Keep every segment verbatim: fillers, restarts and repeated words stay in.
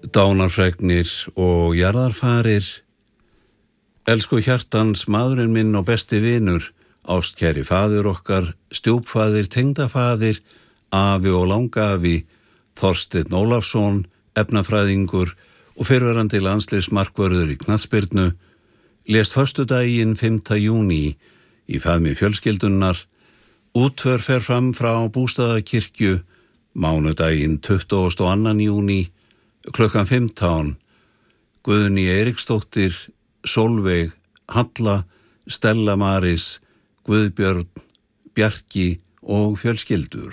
Dánarfregnir og jarðarfarir. Elsku hjartans, maðurinn minn og besti vinur, ástkæri faðir okkar, stjúpfaðir, tengdafaðir, afi og langafi, Þorsteinn Ólafsson, efnafræðingur og fyrrverandi landsliðsmarkvörður í knattspyrnu, lést föstudaginn fimmta júní í faðmi fjölskyldunnar. Útför fer fram frá Bústaðakirkju mánudaginn tuttugasta og annan júní klukkan fimmtán. Guðný Eiríksdóttir, Sólveig, Halla, Stella Maris, Guðbjörn, Bjarki og fjölskyldur.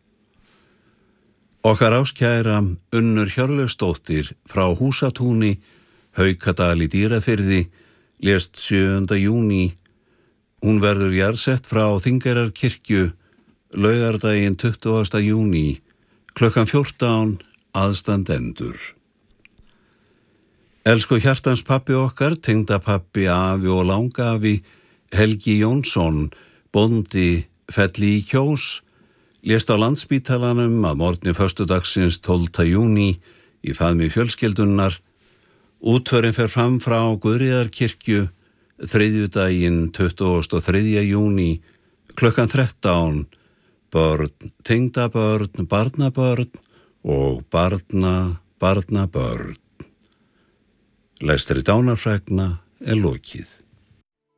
Okkar áskæra Unnur Hjörleifsdóttir frá Húsatúni, Haukadal í Dýrafirði, lést sjöunda júní. Hún verður jarðsett frá Þingeyrarkirkju laugardaginn tuttugasta júní klukkan fjórtán, aðstandendur. Elsku hjartans pabbi okkar, tengdapabbi, afi og langafi, Helgi Jónsson, bóndi Felli í Kjós, lést á Landspítalanum að morgni föstudagsins tólfta júní í faðmi fjölskyldunnar. Útförin fer fram frá Guðríðarkirkju þriðjudaginn tuttugasta og þriðja júní klukkan þrettán. Börn, tengdabörn, barnabörn og barna, barnabörn. Lestri dánarfregna er lokið.